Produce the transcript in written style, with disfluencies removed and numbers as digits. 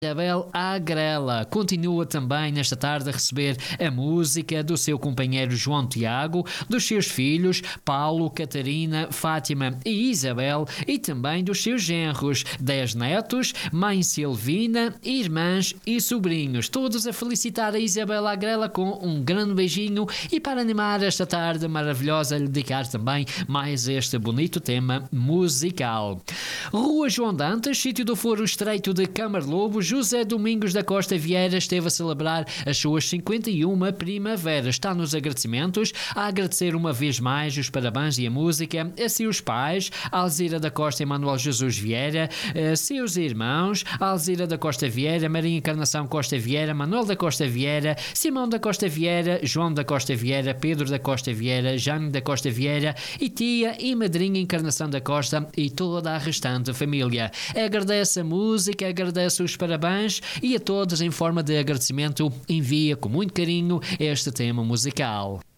Isabel Agrela continua também nesta tarde a receber a música do seu companheiro João Tiago, dos seus filhos Paulo, Catarina, Fátima e Isabel e também dos seus genros, 10 netos, mãe Silvina, irmãs e sobrinhos, todos a felicitar a Isabel Agrela com um grande beijinho e para animar esta tarde maravilhosa lhe dedicar também mais este bonito tema musical. Rua João Dantas, sítio do Foro Estreito de Camarlobo, José Domingos da Costa Vieira esteve a celebrar as suas 51 primaveras. Está nos agradecimentos, a agradecer uma vez mais os parabéns e a música a seus pais, Alzira da Costa e Manuel Jesus Vieira, a seus irmãos, Alzira da Costa Vieira, Maria Encarnação Costa Vieira, Manuel da Costa Vieira, Simão da Costa Vieira, João da Costa Vieira, Pedro da Costa Vieira, Jane da Costa Vieira e tia e madrinha Encarnação da Costa e toda a restante família. Agradece a música, agradece os parabéns e a todos em forma de agradecimento envia com muito carinho este tema musical.